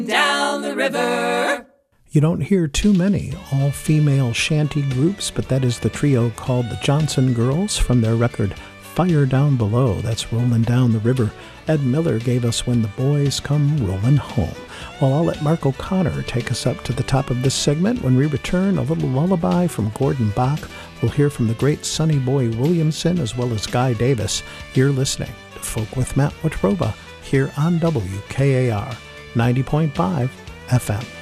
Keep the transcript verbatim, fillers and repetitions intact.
Down the river. You don't hear too many all-female shanty groups, but that is the trio called the Johnson Girls from their record Fire Down Below. That's Rolling Down the River. Ed Miller gave us When the Boys Come Rolling Home. Well, I'll let Mark O'Connor take us up to the top of this segment. When we return, a little lullaby from Gordon Bach. We'll hear from the great Sonny Boy Williamson as well as Guy Davis. You're listening to Folk with Matt Watroba here on W K A R ninety point five F M.